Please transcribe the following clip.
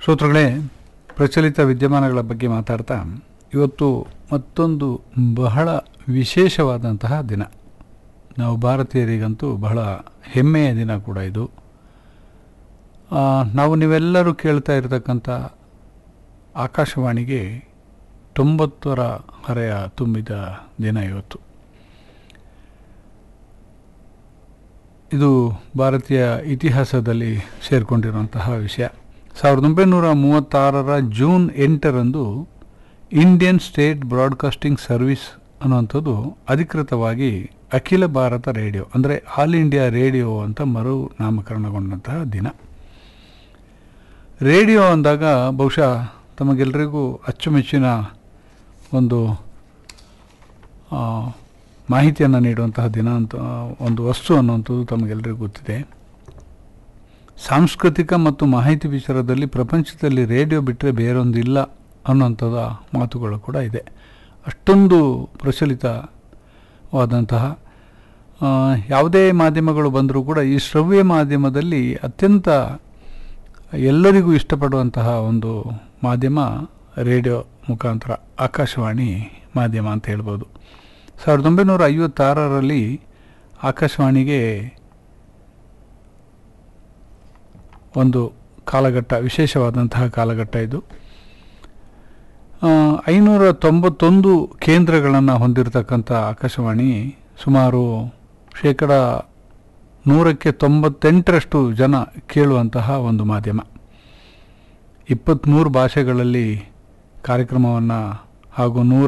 ಶ್ರೋತೃಗಳೇ, ಪ್ರಚಲಿತ ವಿದ್ಯಮಾನಗಳ ಬಗ್ಗೆ ಮಾತಾಡ್ತಾ ಇವತ್ತು ಮತ್ತೊಂದು ಬಹಳ ವಿಶೇಷವಾದಂತಹ ದಿನ. ನಾವು ಭಾರತೀಯರಿಗಂತೂ ಬಹಳ ಹೆಮ್ಮೆಯ ದಿನ ಕೂಡ ಇದು. ನಾವು ನೀವೆಲ್ಲರೂ ಕೇಳ್ತಾ ಇರತಕ್ಕಂಥ ಆಕಾಶವಾಣಿಗೆ 90ರ ಹರೆಯ ತುಂಬಿದ ದಿನ ಇವತ್ತು. ಇದು ಭಾರತೀಯ ಇತಿಹಾಸದಲ್ಲಿ ಸೇರಿಕೊಂಡಿರುವಂತಹ ವಿಷಯ. 1936 June 8ರಂದು Indian state broadcasting service ಅನ್ನುವಂಥದ್ದು ಅಧಿಕೃತವಾಗಿ ಅಖಿಲ ಭಾರತ ರೇಡಿಯೋ ಅಂದರೆ ಆಲ್ ಇಂಡಿಯಾ ರೇಡಿಯೋ ಅಂತ ಮರು ನಾಮಕರಣಗೊಂಡಂತಹ ದಿನ. ರೇಡಿಯೋ ಅಂದಾಗ ಬಹುಶಃ ತಮಗೆಲ್ಲರಿಗೂ ಅಚ್ಚುಮೆಚ್ಚಿನ ಒಂದು ಮಾಹಿತಿಯನ್ನು ನೀಡುವಂತಹ ದಿನ ಅಂತ ಒಂದು ವಸ್ತು ಅನ್ನುವಂಥದ್ದು ತಮಗೆಲ್ಲರಿಗೂ ಗೊತ್ತಿದೆ. ಸಾಂಸ್ಕೃತಿಕ ಮತ್ತು ಮಾಹಿತಿ ವಿಚಾರದಲ್ಲಿ ಪ್ರಪಂಚದಲ್ಲಿ ರೇಡಿಯೋ ಬಿಟ್ಟರೆ ಬೇರೊಂದಿಲ್ಲ ಅನ್ನುವಂಥದ್ದು ಮಾತುಗಳು ಕೂಡ ಇದೆ. ಅಷ್ಟೊಂದು ಪ್ರಚಲಿತವಾದಂತಹ ಯಾವುದೇ ಮಾಧ್ಯಮಗಳು ಬಂದರೂ ಕೂಡ ಈ ಶ್ರವ್ಯ ಮಾಧ್ಯಮದಲ್ಲಿ ಅತ್ಯಂತ ಎಲ್ಲರಿಗೂ ಇಷ್ಟಪಡುವಂತಹ ಒಂದು ಮಾಧ್ಯಮ ರೇಡಿಯೋ ಮುಖಾಂತರ ಆಕಾಶವಾಣಿ ಮಾಧ್ಯಮ ಅಂತ ಹೇಳ್ಬೋದು. 1956ರಲ್ಲಿ ಆಕಾಶವಾಣಿಗೆ ಒಂದು ಕಾಲಘಟ್ಟ, ವಿಶೇಷವಾದಂತಹ ಕಾಲಘಟ್ಟ ಇದು. 591 ಕೇಂದ್ರಗಳನ್ನು ಹೊಂದಿರತಕ್ಕಂಥ ಆಕಾಶವಾಣಿ ಸುಮಾರು 98% ಜನ ಕೇಳುವಂತಹ ಒಂದು ಮಾಧ್ಯಮ. 23 ಭಾಷೆಗಳಲ್ಲಿ ಕಾರ್ಯಕ್ರಮವನ್ನು ಹಾಗೂ